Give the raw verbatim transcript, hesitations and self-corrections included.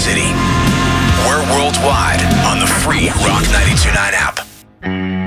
City. We're worldwide on the free Rock ninety-two point nine app.